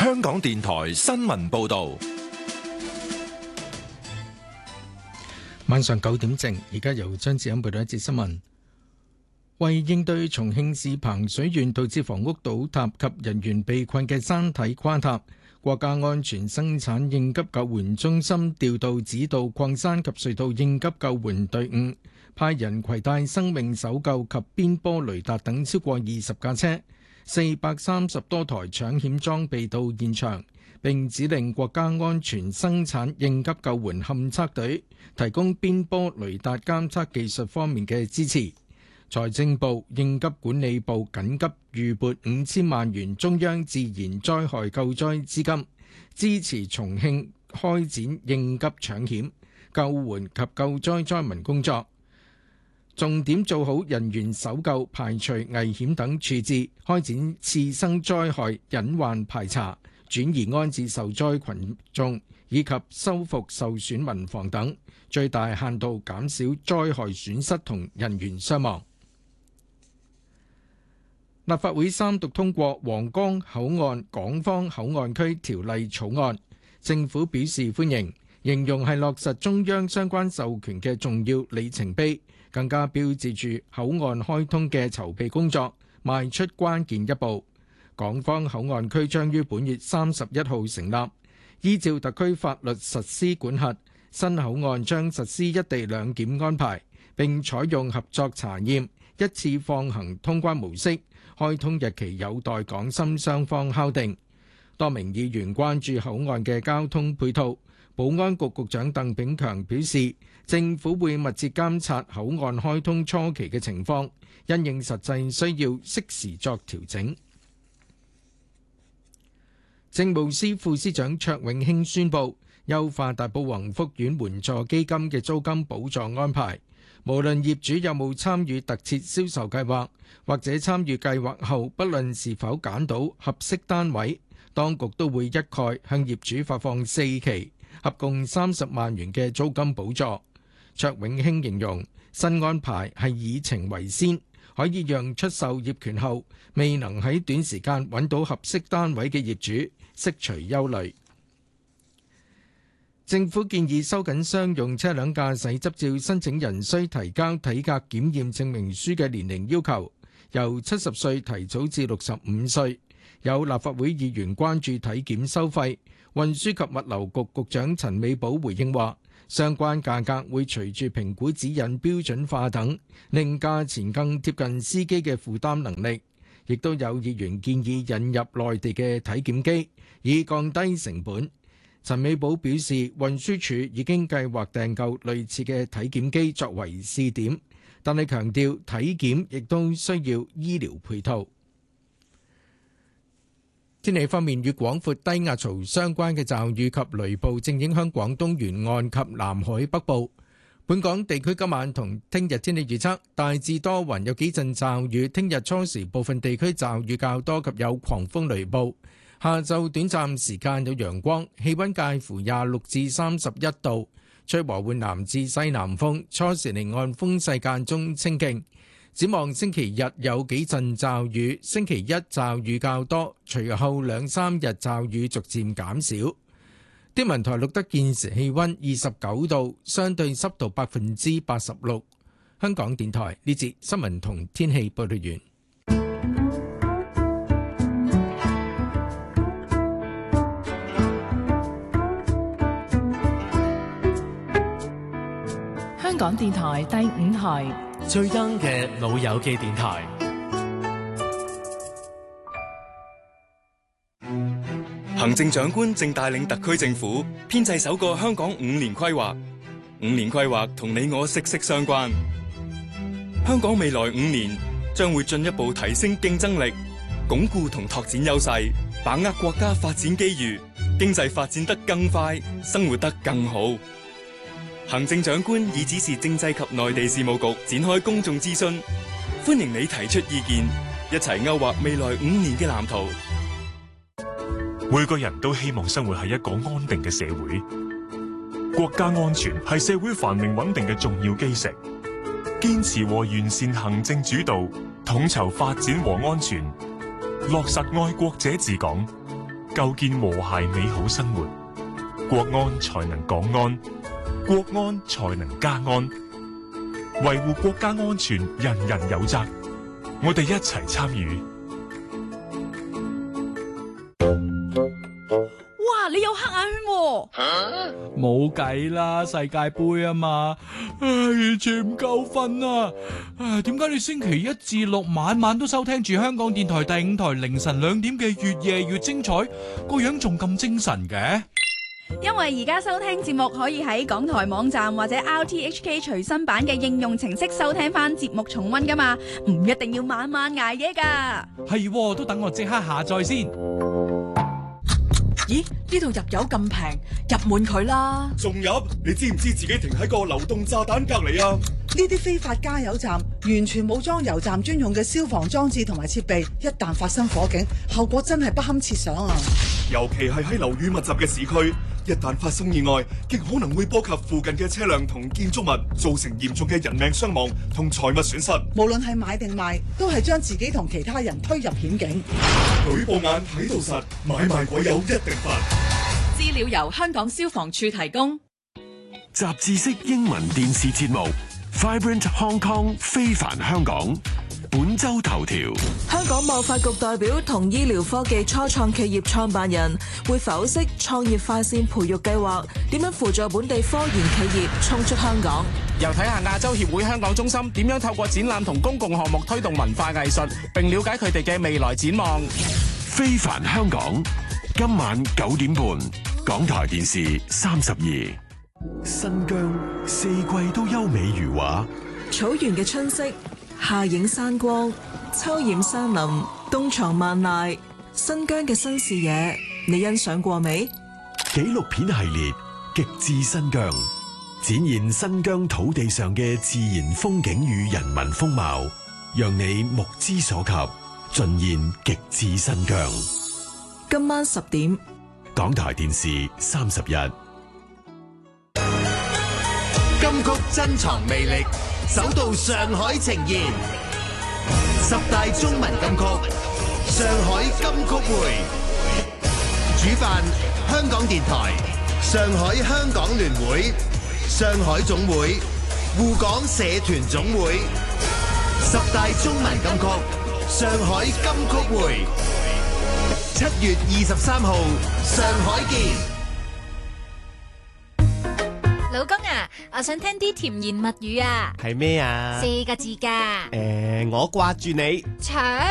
香港電台新聞報道。 晚上9點正，而家由張志恩報道一節新聞。為應對重慶市彭水縣導致房屋倒塌及人員被困嘅山體垮塌，國家安全生產應急救援中心調度指導礦山及隧道應急救援隊伍，派人攜帶生命搜救及邊波雷達等超過20架車、430多台搶險裝備到現場，並指令國家安全生產應急救援勘測隊提供邊波雷達監測技術方面嘅支持。財政部、應急管理部緊急預撥5000萬元中央自然災害救災資金，支持重慶開展應急搶險、救援及救災災民工作，重點做好人員搜救、排除危險等處置，開展次生災害隱患排查、轉移安置受災群眾以及修復受損民房等，最大限度減少災害損失同人員傷亡。立法會三讀通過《皇崗口岸港方口岸區條例草案》，政府表示歡迎，形容係落實中央相關授權嘅重要里程碑，更加標誌住口岸開通嘅籌備工作邁出關鍵一步。港方口岸區將於本月31號成立，依照特區法律實施管轄，新口岸將實施一地兩檢安排，並採用合作查驗、一次放行通關模式。開通日期有待港深雙方敲定。多名議員關注口岸嘅交通配套，保安局局長鄧炳強表示，政府會密切監察口岸開通初期嘅情況，因應實際需要適時作調整。政務司副司長卓永興宣布，優化大埔宏福苑援助基金嘅租金補助安排。無論業主有冇參與特設銷售計劃，或者參與計劃後不論是否揀到合適單位，當局都會一概向業主發放4期，合共30萬元嘅租金補助。卓永興形容新安排係以情為先，可以讓出售業權後未能喺短時間揾到合適單位嘅業主釋除憂慮。政府建議收緊商用車輛駕駛執照申請人需提交體格檢驗證明書嘅年齡要求，由70歲提早至65歲。有立法會議員關注體檢收費，運輸及物流局局長陳美寶回應話，相關價格會隨住評估指引標準化等，令價錢更貼近司機嘅負擔能力。亦都有議員建議引入內地嘅體檢機，以降低成本。陳美寶表示，運輸署已經計劃訂購類似嘅體檢機作為試點，但係強調體檢亦都需要醫療配套。天氣方面，與廣闊低壓槽相關嘅驟雨及雷暴正影響廣東沿岸及南海北部。本港地區今晚同聽日天氣預測大致多雲，有幾陣驟雨。聽日初時部分地區驟雨較多及有狂風雷暴。下晝短暫時間有陽光，氣溫介乎26至31度，吹和緩南至西南風，初時離岸風勢間中清勁。展望星期日有幾陣驟雨，星期一驟雨較多，隨後2-3日驟雨逐漸減少。天文台錄得現時氣溫29度，相對濕度86%。香港電台呢節新聞同天氣報道完。 香港電台第5台最 young 嘅老友記電台。 行政長官正帶領特區政府編製首個香港5年規劃。5年規劃同你我息息相關。香港未來5年將會進一步提升競爭力，鞏固同拓展優勢，把握國家發展機遇，經濟發展得更快，生活得更好。行政長官已指示政制及內地事務局展開公眾諮詢，歡迎你提出意見，一齊勾畫未來5年嘅藍圖。 每個人都希望生活喺一個安定嘅社會，國家安全係社會繁榮穩定嘅重要基石。堅持和完善行政主導，統籌發展和安全，落實愛國者治港， 構建和諧美好生活。國安才能港安，國安才能家安。維護國家安全，人人有責。我哋一齊參與。 哇！你有黑眼圈喎。 冇計啦，世界盃啊嘛，完全唔夠瞓啊！點解你星期一至六晚晚都收聽住香港電台第5台凌晨2點嘅越夜越精彩，個樣仲咁精神嘅？ 因為而家收聽節目可以喺港台網站或者 RTHK 隨身版嘅應用程式收聽翻節目重溫噶嘛，唔一定要晚晚捱夜噶。 係，都等我即刻下載先。 咦？呢度入油咁平，入滿佢啦。 仲入？你知唔知自己停喺個流動炸彈隔離啊？ 呢啲非法加油站完全冇裝油站專用嘅消防裝置同埋設備，一旦發生火警，後果真係不堪設想啊！ 尤其係喺樓宇密集嘅市區，一旦發生意外，極可能會波及附近嘅車輛同建築物，造成嚴重嘅人命傷亡同財物損失。 無論係買定賣，都係將自己同其他人推入險境。 舉報眼睇到實，買賣鬼友一定罰。 資料由香港消防處提供。 雜誌式英文電視節目 Vibrant Hong Kong 非凡香港本周頭條： 香港貿發局代表同醫療科技初創企業創辦人會剖析創業快線培育計劃點樣輔助本地科研企業衝出香港。 又睇下亞洲協會香港中心點樣透過展覽同公共項目推動文化藝術，並了解佢哋嘅未來展望。 非凡香港今晚9點半，港台電視32。新疆四季都優美如畫， 草原嘅春色，夏映山光，秋染山林，冬藏萬籟。新疆嘅新視野，你欣賞過未？ 紀錄片系列極致新疆，展現新疆土地上嘅自然風景與人民風貌，讓你目之所及，盡現極致新疆。 今晚10點， 港台電視31。 金曲珍藏魅力，首度上海呈現10大中文金曲，上海金曲會。主辦香港電台、上海香港聯會、上海總會、滬港社團總會。10大中文金曲，上海金曲會。7月23號，上海見。 老公啊，我想聽啲甜言蜜語啊。 係咩啊？ 4個字㗎。 我掛住你。